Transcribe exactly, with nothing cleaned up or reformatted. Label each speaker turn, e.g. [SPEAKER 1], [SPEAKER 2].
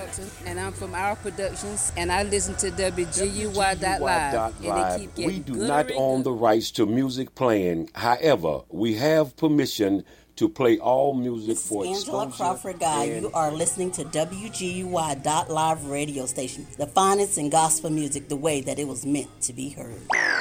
[SPEAKER 1] Walton, and I'm from Our Productions, and I listen to W G U Y dot live, and they keep
[SPEAKER 2] We
[SPEAKER 1] getting
[SPEAKER 2] do
[SPEAKER 1] gooder
[SPEAKER 2] not
[SPEAKER 1] and
[SPEAKER 2] own the
[SPEAKER 1] gooder.
[SPEAKER 2] rights to music playing. However, we have permission to play all music
[SPEAKER 3] This is
[SPEAKER 2] for
[SPEAKER 3] Angela
[SPEAKER 2] exposure
[SPEAKER 3] Crawford Guy.
[SPEAKER 2] and-
[SPEAKER 3] You are listening to W G U Y dot live radio station, the finest in gospel music, the way that it was meant to be heard.